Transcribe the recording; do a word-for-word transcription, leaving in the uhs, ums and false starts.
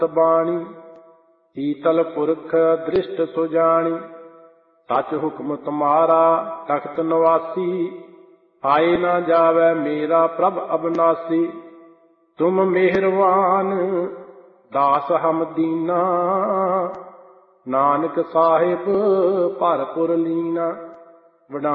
बाणी शीतल पुरख दृष्ट सुजानी। सच हुक्म तुम्हारा तख्त निवासी, आए न जावै मेरा प्रभ अविनाशी। तुम मेहरबान दास हम दीना, नानक साहिब भरपुर लीना।